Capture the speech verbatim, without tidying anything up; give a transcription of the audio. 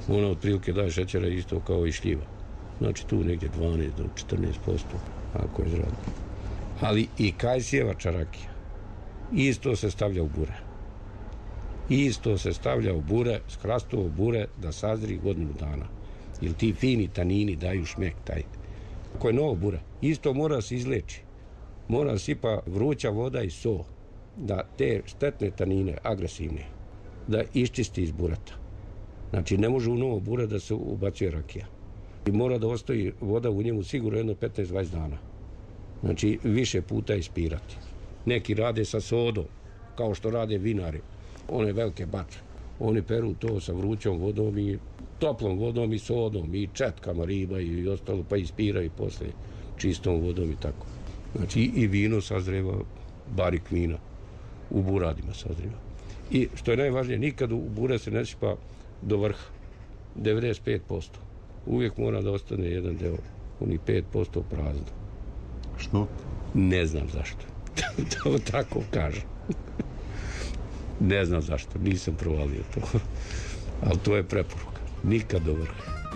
Ona otprilike daje šećera isto kao i šljiva. Znači tu negdje dvanaest do četrnaest posto ako je zrad. Ali i kajsijevača rakija isto se stavlja u bure. Isto se stavlja u bure, skrastovo bure da sazri godinu dana. Jer ti fini tanini daju šmek taj. Ako je novo bure, isto mora se izleči. Mora sipa vruća voda i so, da te štetne tanine, agresivne, da iščisti iz bureta. Znači, ne može u novo bure da se ubacuje rakija. I mora da ostoji voda u njemu sigurno jedno petnaest do dvadeset dana. Znači, više puta ispirati. Neki rade sa sodom, kao što rade vinari. One velike bače. Oni peru to sa vrućom vodom i toplom vodom i sodom i četkama riba i ostalo, pa ispiraju posle čistom vodom i tako. Znači, i vino sazreva, barik vina, u buradima sazreva. I što je najvažnije, nikad u bure se ne sipa do vrha, devedeset pet posto. Uvijek mora da ostane jedan deo, onih pet posto prazno. Što? Ne znam zašto. To tako kaže. Ne znam zašto, nisam provalio to. Ali to je preporuka. Nikad do vrha.